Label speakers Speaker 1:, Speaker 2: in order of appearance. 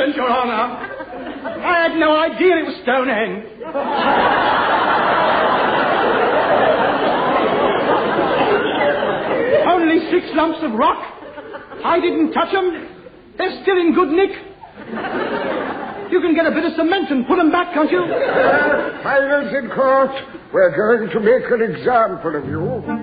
Speaker 1: evidence, Your Honor. I had no idea it was Stonehenge. Only 6 lumps of rock. I didn't touch them. They're still in good nick. You can get a bit of cement and put them back, can't you?
Speaker 2: Silence in court. We're going to make an example of you.